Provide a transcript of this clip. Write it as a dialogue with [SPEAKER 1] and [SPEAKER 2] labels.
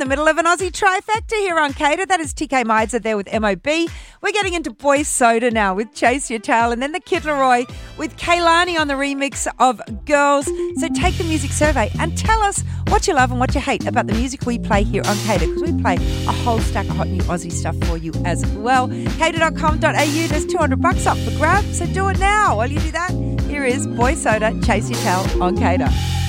[SPEAKER 1] the middle of an Aussie trifecta here on Cater. That is TK Mides there with MOB. We're getting into Boy Soda now with Chase Your Tail, and then the Kid Laroi with Kaylani on the remix of Girls. So take the music survey and tell us what you love and what you hate about the music we play here on Cater, because we play a whole stack of hot new Aussie stuff for you as well. Cater.com.au, there's $200 up for grabs, so do it now. While you do that, here is Boy Soda, Chase Your Tail on Cater.